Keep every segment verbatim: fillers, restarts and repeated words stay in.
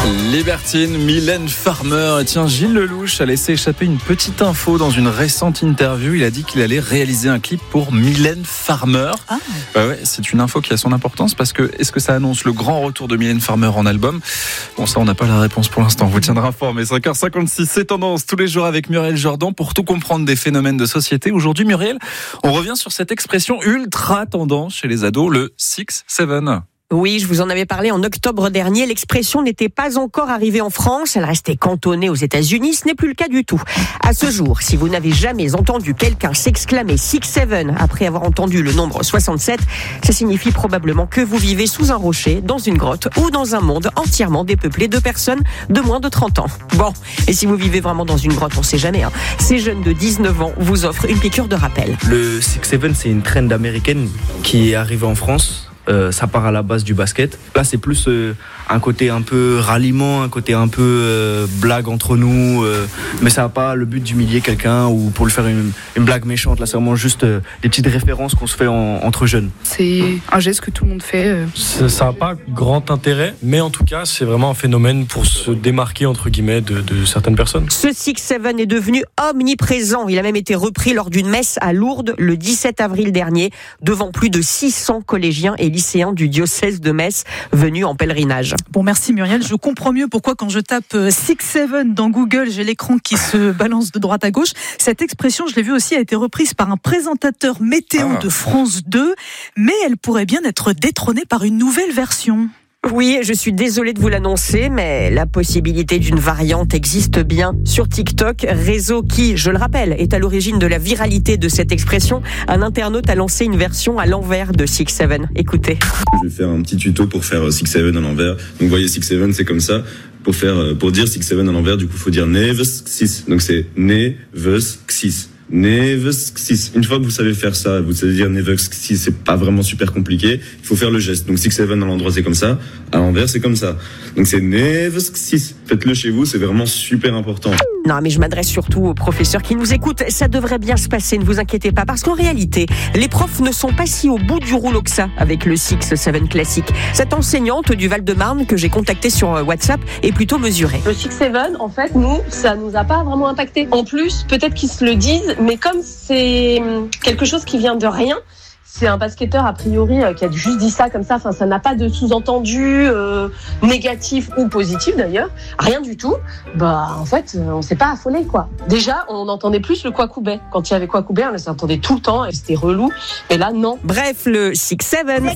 Libertine, Mylène Farmer. Tiens, Gilles Lelouch a laissé échapper une petite info dans une récente interview. Il a dit qu'il allait réaliser un clip pour Mylène Farmer. Ah. Bah ouais, c'est une info qui a son importance parce que est-ce que ça annonce le grand retour de Mylène Farmer en album ? Bon, ça, on n'a pas la réponse pour l'instant. On vous tiendra informé. cinq heures cinquante-six, c'est Tendance tous les jours avec Muriel Jordan pour tout comprendre des phénomènes de société. Aujourd'hui, Muriel, on revient sur cette expression ultra tendance chez les ados, le six seven. Oui, je vous en avais parlé en octobre dernier. L'expression n'était pas encore arrivée en France. Elle restait cantonnée aux États-Unis. Ce n'est plus le cas du tout. À ce jour, si vous n'avez jamais entendu quelqu'un s'exclamer six seven après avoir entendu le nombre soixante-sept, ça signifie probablement que vous vivez sous un rocher, dans une grotte ou dans un monde entièrement dépeuplé de personnes de moins de trente ans. Bon, et si vous vivez vraiment dans une grotte, on sait jamais, hein. Ces jeunes de dix-neuf ans vous offrent une piqûre de rappel. Le six seven, c'est une trend américaine qui est arrivée en France. Euh, ça part à la base du basket. Là, c'est plus euh, un côté un peu ralliement, un côté un peu euh, blague entre nous, euh, mais ça n'a pas le but d'humilier quelqu'un ou pour lui faire une, une blague méchante. Là, c'est vraiment juste euh, des petites références qu'on se fait en, entre jeunes. C'est un geste que tout le monde fait. Euh. Ça n'a pas grand intérêt, mais en tout cas, c'est vraiment un phénomène pour se démarquer, entre guillemets, de, de certaines personnes. Ce six seven est devenu omniprésent. Il a même été repris lors d'une messe à Lourdes le dix-sept avril dernier, devant plus de six cents collégiens et lycéens du diocèse de Metz venus en pèlerinage. Bon, merci Muriel. Je comprends mieux pourquoi quand je tape six seven dans Google, j'ai l'écran qui se balance de droite à gauche. Cette expression, je l'ai vu aussi, a été reprise par un présentateur météo ah. de France deux, mais elle pourrait bien être détrônée par une nouvelle version. Oui, je suis désolée de vous l'annoncer, mais la possibilité d'une variante existe bien sur TikTok, réseau qui, je le rappelle, est à l'origine de la viralité de cette expression. Un internaute a lancé une version à l'envers de six seven. Écoutez. Je vais faire un petit tuto pour faire six seven à l'envers. Donc vous voyez, six seven, c'est comme ça. Pour faire, pour dire six seven à l'envers, du coup, il faut dire neves six. Donc c'est neves six. Neves six. Une fois que vous savez faire ça, vous savez dire neves six, c'est pas vraiment super compliqué. Il faut faire le geste. Donc six seven à l'endroit, c'est comme ça. À l'envers, c'est comme ça. Donc c'est neves six. Faites-le chez vous, c'est vraiment super important. Non, mais je m'adresse surtout aux professeurs qui nous écoutent. Ça devrait bien se passer, ne vous inquiétez pas. Parce qu'en réalité, les profs ne sont pas si au bout du rouleau que ça avec le six seven classique. Cette enseignante du Val-de-Marne que j'ai contactée sur WhatsApp est plutôt mesurée. Le six seven, en fait, nous, ça nous a pas vraiment impacté. En plus, peut-être qu'ils se le disent, mais comme c'est quelque chose qui vient de rien, c'est un basketteur a priori qui a juste dit ça comme ça, enfin ça n'a pas de sous-entendu euh, négatif ou positif d'ailleurs, rien du tout. Bah en fait, on s'est pas affolé quoi. Déjà, on entendait plus le Kwakubé. Quand il y avait Kwakubé, on les entendait tout le temps et c'était relou. Et là non. Bref, le six seven.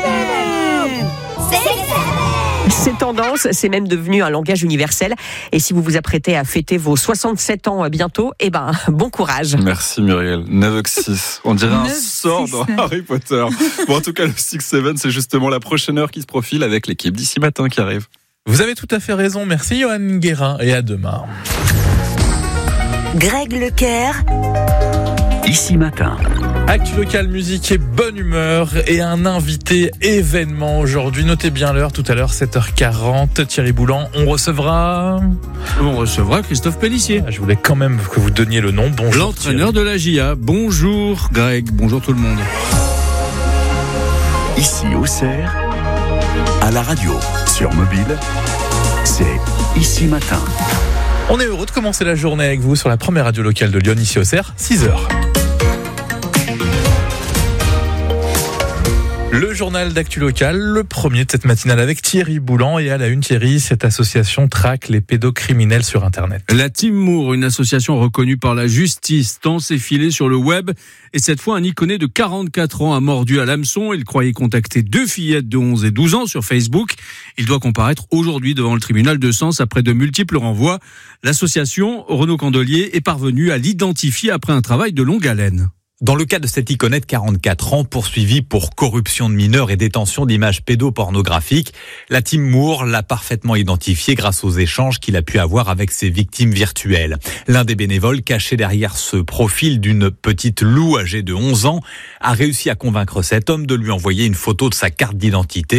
C'est tendance, c'est même devenu un langage universel. Et si vous vous apprêtez à fêter vos soixante-sept ans bientôt, eh ben, bon courage. Merci Muriel. neuf six. On dirait un sort dans Harry Potter. Bon, en tout cas, le six seven, c'est justement la prochaine heure qui se profile avec l'équipe d'ici matin qui arrive. Vous avez tout à fait raison. Merci Johan Guérin et à demain. Greg Leclerc. Ici matin. Actu local, musique et bonne humeur et un invité événement aujourd'hui. Notez bien l'heure, tout à l'heure, sept heures quarante. Thierry Boulan, on recevra... On recevra Christophe Pellissier. Je voulais quand même que vous donniez le nom. Bonjour. L'entraîneur Thierry. De la J A. Bonjour Greg, bonjour tout le monde. Ici Auxerre, à la radio, sur mobile, c'est Ici matin. On est heureux de commencer la journée avec vous sur la première radio locale de Lyon, ici Auxerre, six heures. Le journal d'actu local, le premier de cette matinale avec Thierry Boulan. Et à la une, Thierry, cette association traque les pédocriminels sur Internet. La Team Moore, une association reconnue par la justice, tend ses filets sur le web. Et cette fois, un Iconais de quarante-quatre ans a mordu à l'hameçon. Il croyait contacter deux fillettes de onze et douze ans sur Facebook. Il doit comparaître aujourd'hui devant le tribunal de Sens après de multiples renvois. L'association, Renaud Candelier, est parvenue à l'identifier après un travail de longue haleine. Dans le cas de cet Iconais de quarante-quatre ans, poursuivi pour corruption de mineurs et détention d'images pédopornographiques, la Team Moore l'a parfaitement identifié grâce aux échanges qu'il a pu avoir avec ses victimes virtuelles. L'un des bénévoles, caché derrière ce profil d'une petite Lou âgée de onze ans, a réussi à convaincre cet homme de lui envoyer une photo de sa carte d'identité.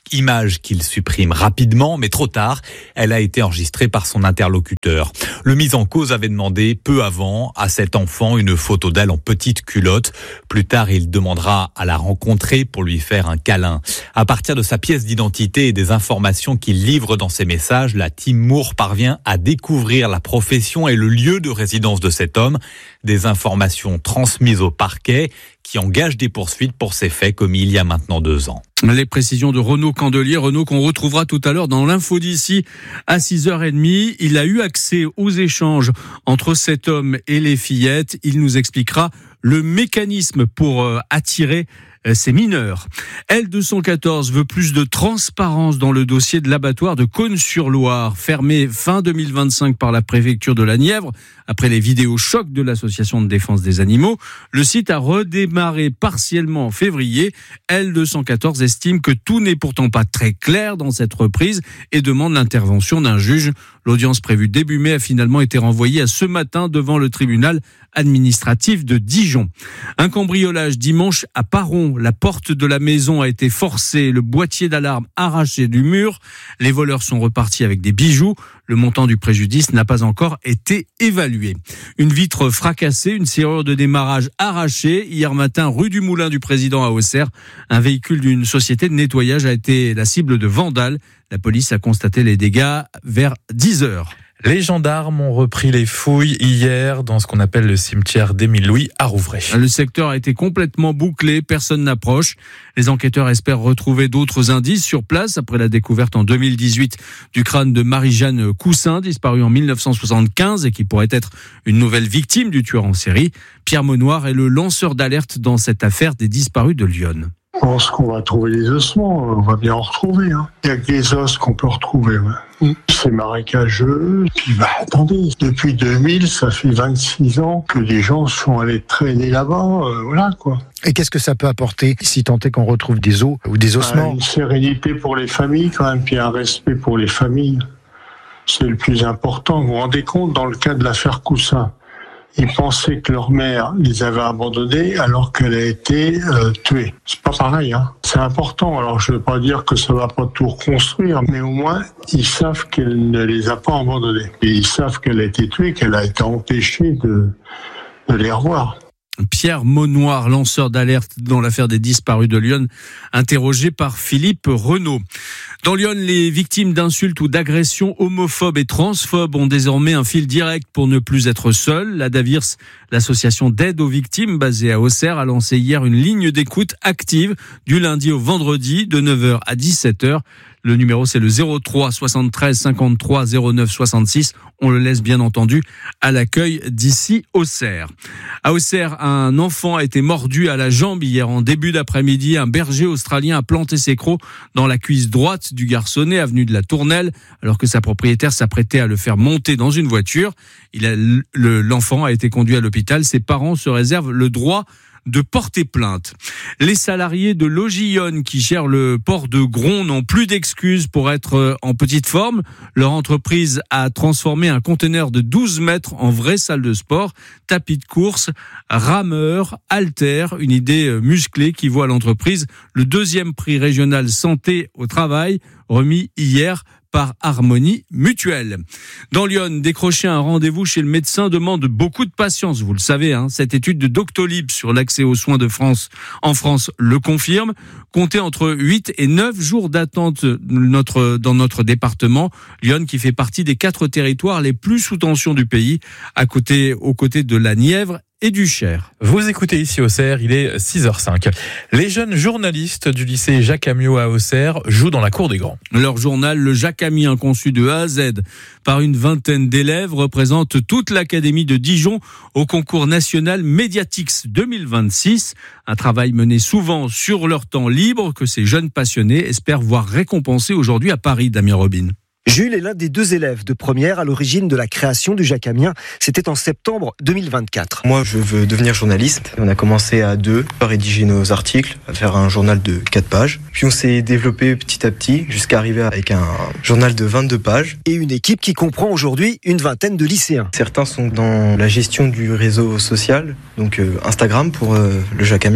Image qu'il supprime rapidement, mais trop tard. Elle a été enregistrée par son interlocuteur. Le mis en cause avait demandé peu avant à cet enfant une photo d'elle en petite culotte. Plus tard, il demandera à la rencontrer pour lui faire un câlin. À partir de sa pièce d'identité et des informations qu'il livre dans ses messages, la team Moore parvient à découvrir la profession et le lieu de résidence de cet homme. Des informations transmises au parquet qui engagent des poursuites pour ces faits commis il y a maintenant deux ans. Les précisions de Renaud Candelier, Renaud qu'on retrouvera tout à l'heure dans l'info d'ici à six heures trente. Il a eu accès aux échanges entre cet homme et les fillettes. Il nous expliquera le mécanisme pour attirer ces mineurs. L deux cent quatorze veut plus de transparence dans le dossier de l'abattoir de Cosne-sur-Loire, fermé fin deux mille vingt-cinq par la préfecture de la Nièvre. Après les vidéos chocs de l'association de défense des animaux, le site a redémarré partiellement en février. L deux cent quatorze estime que tout n'est pourtant pas très clair dans cette reprise et demande l'intervention d'un juge. L'audience prévue début mai a finalement été renvoyée à ce matin devant le tribunal administratif de Dijon. Un cambriolage dimanche à Paron. La porte de la maison a été forcée, le boîtier d'alarme arraché du mur. Les voleurs sont repartis avec des bijoux. Le montant du préjudice n'a pas encore été évalué. Une vitre fracassée, une serrure de démarrage arrachée. Hier matin, rue du Moulin du Président à Auxerre, un véhicule d'une société de nettoyage a été la cible de vandales. La police a constaté les dégâts vers dix heures. Les gendarmes ont repris les fouilles hier dans ce qu'on appelle le cimetière d'Émile-Louis à Rouvray. Le secteur a été complètement bouclé, personne n'approche. Les enquêteurs espèrent retrouver d'autres indices sur place après la découverte en deux mille dix-huit du crâne de Marie-Jeanne Coussin, disparue en mille neuf cent soixante-quinze et qui pourrait être une nouvelle victime du tueur en série. Pierre Monnoir est le lanceur d'alerte dans cette affaire des disparus de Lyon. Je pense qu'on va trouver les ossements, on va bien en retrouver. Hein. Il n'y a que les os qu'on peut retrouver. Ouais. Mmh. C'est marécageux. Puis bah attendez, depuis deux mille, ça fait vingt-six ans que les gens sont allés traîner là-bas. Euh, voilà quoi. Et qu'est-ce que ça peut apporter si tant est qu'on retrouve des os ou des ossements ? Bah, une sérénité pour les familles quand même, puis un respect pour les familles. C'est le plus important. Vous vous rendez compte dans le cas de l'affaire Coussin ? Ils pensaient que leur mère les avait abandonnés alors qu'elle a été euh, tuée. C'est pas pareil, hein. C'est important. Alors je veux pas dire que ça va pas tout reconstruire, mais au moins ils savent qu'elle ne les a pas abandonnés. Et ils savent qu'elle a été tuée, qu'elle a été empêchée de, de les revoir. Pierre Monnoir, lanceur d'alerte dans l'affaire des disparus de Lyon, interrogé par Philippe Renaud. Dans Lyon, les victimes d'insultes ou d'agressions homophobes et transphobes ont désormais un fil direct pour ne plus être seules. La Davirs, l'association d'aide aux victimes basée à Auxerre, a lancé hier une ligne d'écoute active du lundi au vendredi de neuf heures à dix-sept heures. Le numéro, c'est le zéro trois soixante-treize cinquante-trois zéro neuf soixante-six. On le laisse bien entendu à l'accueil d'ici Auxerre. À Auxerre, un enfant a été mordu à la jambe hier en début d'après-midi. Un berger australien a planté ses crocs dans la cuisse droite du garçonnet, avenue de la Tournelle, alors que sa propriétaire s'apprêtait à le faire monter dans une voiture. Il a, le, l'enfant a été conduit à l'hôpital. Ses parents se réservent le droit de porter plainte. Les salariés de Logillon qui gèrent le port de Gron n'ont plus d'excuses pour être en petite forme. Leur entreprise a transformé un conteneur de douze mètres en vraie salle de sport, tapis de course, rameur, haltères, une idée musclée qui voit à l'entreprise le deuxième prix régional santé au travail remis hier par Harmonie Mutuelle. Dans Lyon, décrocher un rendez-vous chez le médecin demande beaucoup de patience, vous le savez. Hein. Cette étude de Doctolib sur l'accès aux soins de France en France le confirme. Comptez entre huit et neuf jours d'attente notre, dans notre département. Lyon qui fait partie des quatre territoires les plus sous tension du pays, à côté, aux côtés de la Nièvre et du Cher. Vous écoutez ici Auxerre, il est six heures cinq. Les jeunes journalistes du lycée Jacques Amiot à Auxerre jouent dans la cour des grands. Leur journal, le Jacamien, conçu de A à Z par une vingtaine d'élèves, représente toute l'académie de Dijon au concours national Mediatix deux mille vingt-six. Un travail mené souvent sur leur temps libre que ces jeunes passionnés espèrent voir récompensé aujourd'hui à Paris, Damien Robin. Jules est l'un des deux élèves de première à l'origine de la création du Jacamien. C'était en septembre deux mille vingt-quatre. Moi, je veux devenir journaliste. On a commencé à deux, à rédiger nos articles, à faire un journal de quatre pages. Puis on s'est développé petit à petit jusqu'à arriver avec un journal de vingt-deux pages. Et une équipe qui comprend aujourd'hui une vingtaine de lycéens. Certains sont dans la gestion du réseau social, donc euh, Instagram pour euh, le Jacamien.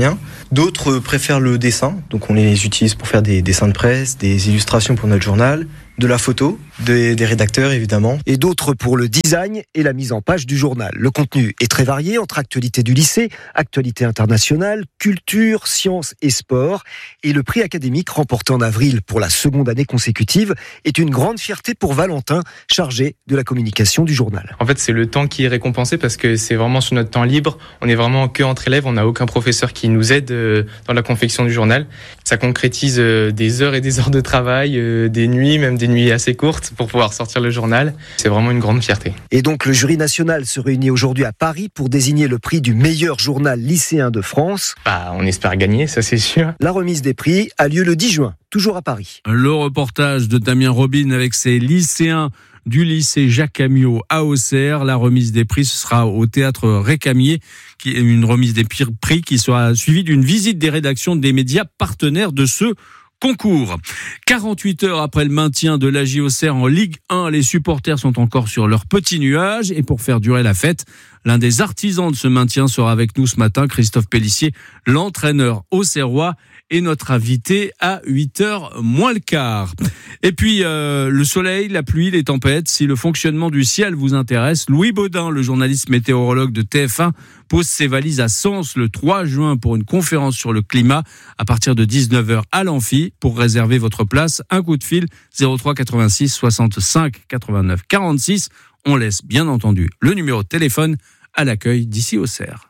D'autres préfèrent le dessin, donc on les utilise pour faire des dessins de presse, des illustrations pour notre journal, de la photo, des, des rédacteurs évidemment. Et d'autres pour le design et la mise en page du journal. Le contenu est très varié entre actualité du lycée, actualité internationale, culture, sciences et sport. Et le prix académique remporté en avril pour la seconde année consécutive est une grande fierté pour Valentin, chargé de la communication du journal. En fait, c'est le temps qui est récompensé parce que c'est vraiment sur notre temps libre. On est vraiment que entre élèves, on n'a aucun professeur qui nous aide dans la confection du journal. Ça concrétise des heures et des heures de travail, des nuits, même des nuits assez courtes pour pouvoir sortir le journal. C'est vraiment une grande fierté. Et donc le jury national se réunit aujourd'hui à Paris pour désigner le prix du meilleur journal lycéen de France. Bah, on espère gagner, ça c'est sûr. La remise des prix a lieu le dix juin, toujours à Paris. Le reportage de Damien Robin avec ses lycéens du lycée Jacques Amiot à Auxerre. La remise des prix, ce sera au théâtre Récamier, qui est une remise des prix qui sera suivie d'une visite des rédactions des médias partenaires de ce concours. quarante-huit heures après le maintien de l'A J Auxerre en Ligue un, les supporters sont encore sur leur petit nuage et pour faire durer la fête, l'un des artisans de ce maintien sera avec nous ce matin, Christophe Pellissier, l'entraîneur auxerrois et notre invité à huit heures moins le quart. Et puis euh, le soleil, la pluie, les tempêtes, si le fonctionnement du ciel vous intéresse, Louis Baudin, le journaliste météorologue de T F un, pose ses valises à Sens le trois juin pour une conférence sur le climat à partir de dix-neuf heures à l'Amphi. Pour réserver votre place, un coup de fil zéro trois quatre-vingt-six soixante-cinq quatre-vingt-neuf quarante-six. On laisse bien entendu le numéro de téléphone à l'accueil d'ici Auxerre.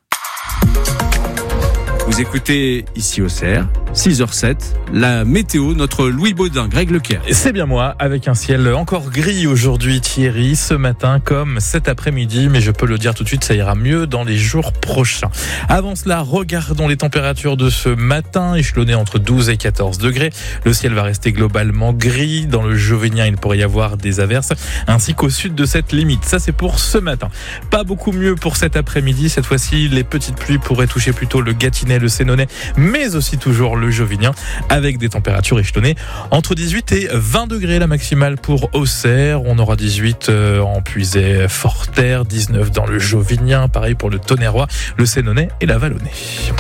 Vous écoutez ici Auxerre, six heures sept, la météo, notre Louis Baudin, Greg Leclerc. C'est bien moi, avec un ciel encore gris aujourd'hui, Thierry, ce matin comme cet après-midi, mais je peux le dire tout de suite, ça ira mieux dans les jours prochains. Avant cela, regardons les températures de ce matin, échelonnées entre douze et quatorze degrés. Le ciel va rester globalement gris. Dans le Jovinien, il pourrait y avoir des averses, ainsi qu'au sud de cette limite. Ça, c'est pour ce matin. Pas beaucoup mieux pour cet après-midi. Cette fois-ci, les petites pluies pourraient toucher plutôt le Gâtinais, le Sénonais, mais aussi toujours le Jovinien, avec des températures échelonnées entre dix-huit et vingt degrés la maximale pour Auxerre. On aura dix-huit en Puisay, Forterre, dix-neuf dans le Jovinien, pareil pour le Tonnerrois, le Sénonais et la Vallonnée.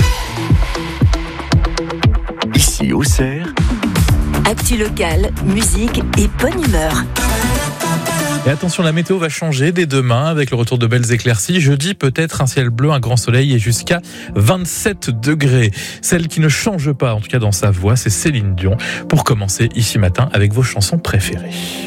Ici Auxerre, actu locale, musique et bonne humeur. Et attention, la météo va changer dès demain avec le retour de belles éclaircies. Jeudi, peut-être un ciel bleu, un grand soleil et jusqu'à vingt-sept degrés. Celle qui ne change pas, en tout cas dans sa voix, c'est Céline Dion. Pour commencer ici matin avec vos chansons préférées.